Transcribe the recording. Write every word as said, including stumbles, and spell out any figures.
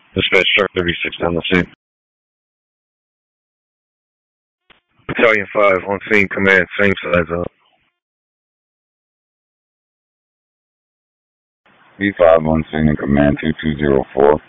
Dispatch truck thirty-six on the scene. Battalion five on scene, command, same size up. B five on scene and command two two zero four.